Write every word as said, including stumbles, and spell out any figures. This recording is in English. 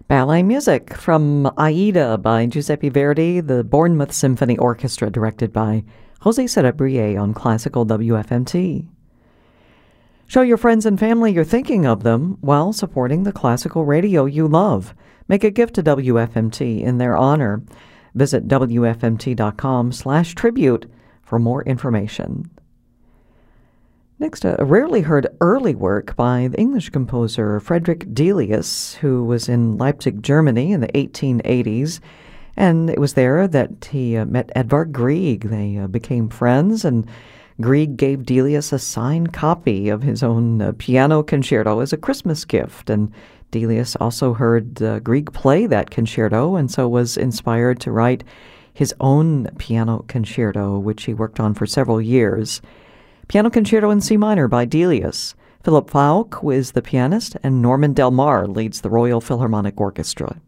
Ballet music from Aida by Giuseppe Verdi, the Bournemouth Symphony Orchestra, directed by Jose Serabrier on Classical W F M T. Show your friends and family you're thinking of them while supporting the classical radio you love. Make a gift to W F M T in their honor. Visit W F M T dot com slash tribute for more information. Next, a rarely heard early work by the English composer Frederick Delius, who was in Leipzig, Germany in the eighteen eighties. And it was there that he uh, met Edvard Grieg. They uh, became friends, and Grieg gave Delius a signed copy of his own uh, piano concerto as a Christmas gift. And Delius also heard uh, Grieg play that concerto, and so was inspired to write his own piano concerto, which he worked on for several years. Piano Concerto in C minor by Delius. Philip Falk is the pianist, and Norman Del Mar leads the Royal Philharmonic Orchestra.